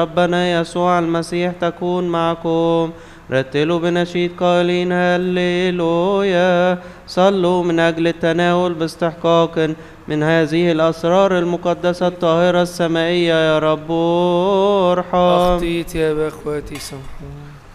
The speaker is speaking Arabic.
ربنا يسوع المسيح تكون معكم. رتلوا بنشيد قائلين هللويا. صلوا من أجل التناول باستحقاق من هذه الأسرار المقدسة الطاهرة السمائية. يا رب ارحم. أخطيت يا أخواتي سامحوني.